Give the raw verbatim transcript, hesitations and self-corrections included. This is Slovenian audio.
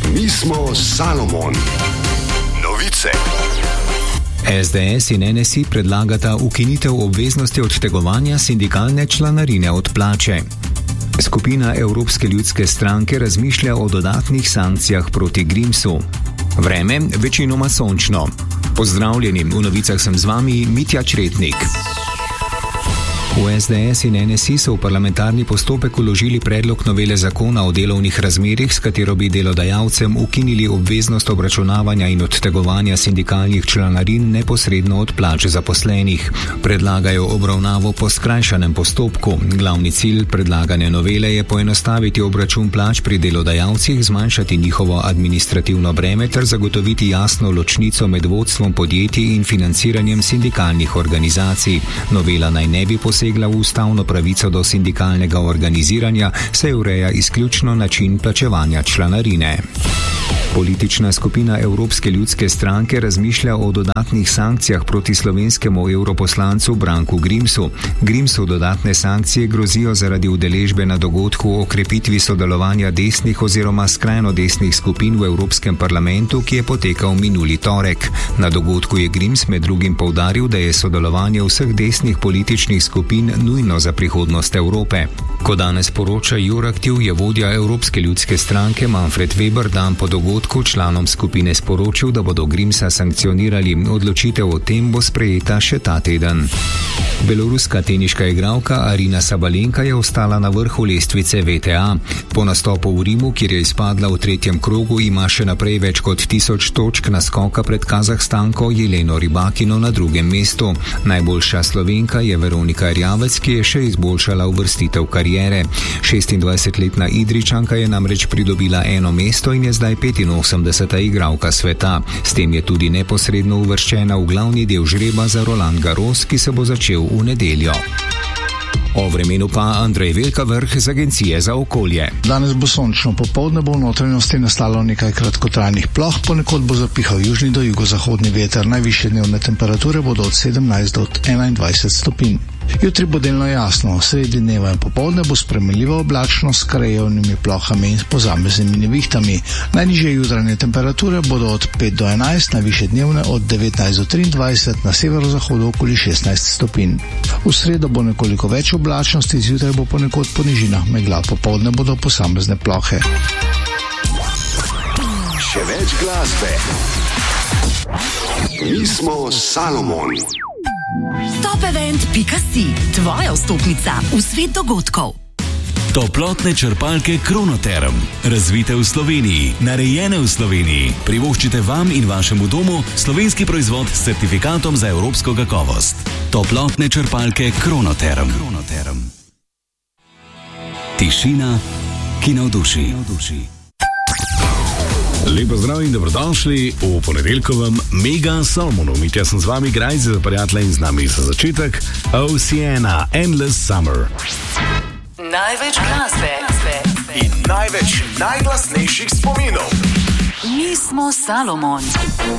Mi smo Salomon. Novice. S D S in N S I predlagata ukinitev obveznosti odtegovanja sindikalne članarine od plače. Skupina Evropske ljudske stranke razmišlja o dodatnih sankcijah proti Grimsu. Vreme večinoma sončno. Pozdravljeni, v novicah sem z vami Mitja Čretnik. V S D S in N S I so v parlamentarni postopek vložili predlog novele zakona o delovnih razmerjih, s katero bi delodajalcem ukinili obveznost obračunavanja in odtegovanja sindikalnih članarin neposredno od plač zaposlenih. Predlagajo obravnavo po skrajšanem postopku. Glavni cilj predlagane novele je poenostaviti obračun plač pri delodajalcih, zmanjšati njihovo administrativno breme ter zagotoviti jasno ločnico med vodstvom podjetij in financiranjem sindikalnih organizacij. Novela naj ne bi posegla v ustavno pravico do sindikalnega organiziranja, saj ureja izključno način plačevanja članarine. Politična skupina Evropske ljudske stranke razmišlja o dodatnih sankcijah proti slovenskemu europoslancu Branku Grimsu. Grimsu dodatne sankcije grozijo zaradi udeležbe na dogodku o krepitvi sodelovanja desnih oziroma skrajno desnih skupin v Evropskem parlamentu, ki je potekal minuli torek. Na dogodku je Grims med drugim poudaril, da je sodelovanje vseh desnih političnih skupin nujno za prihodnost Evrope. Ko danes poroča Euraktiv, je vodja Evropske ljudske stranke Manfred Weber dan po dogodku članom skupine sporočil, da bodo Grimsa sankcionirali. Odločitev o tem bo sprejeta še ta teden. Beloruska teniška igralka Arina Sabalenka je ostala na vrhu lestvice V T A. Po nastopu v Rimu, kjer je izpadla v tretjem krogu, ima še naprej več kot tisoč točk naskoka pred Kazahstanko Jeleno Rybakino na drugem mestu. Najboljša Slovenka je Veronika Erjavec, ki je še izboljšala uvrstitev kariere. šestindvajsetletna Idrijčanka je namreč pridobila eno mesto in je zdaj petinosemdeseta igralka sveta. S tem je tudi neposredno uvrščena v glavni del žreba za Roland Garros, ki se bo začel v nedeljo. O vremenu pa Andrej Velkavrh z Agencije za okolje. Danes bo sončno, popoldne bo v notranjosti nastalo nekaj kratkotrajnih ploh, ponekod bo zapihal južni do jugozahodni veter. Najvišje dnevne temperature bodo od sedemnajst do enaindvajset stopinj. Jutri bo delno jasno, sredi dneva in popoldne bo spremenljivo oblačno s krajevnimi plohami in posameznimi nevihtami. Najnižje jutranje temperature bodo od pet do enajst, najvišje dnevne od devetnajst do triindvajset, na severozahodu okoli šestnajst stopinj. V sredo bo nekoliko več oblačnosti, zjutraj bo ponekod po nižinah megla, popoldne bodo posamezne plohe. Še več glasbe. Mi smo Salomon. Topevent pika si, tvoja vstopnica v svet dogodkov. Toplotne črpalke Kronoterm. Razvite v Sloveniji, narejene v Sloveniji. Privoščite vam in vašemu domu slovenski proizvod s certifikatom za evropsko kakovost. Toplotne črpalke Kronoterm. Kronoterm. Tišina, ki navduši. Lepo zdrav in dobrodošli v ponedeljkovem Mega Salmonu. Mitja sem z vami, grajci za prijatelje in z nami za začetek Oceana, Endless Summer. Največ glasbe In največ najglasnejših spominov. Mi smo Salomon.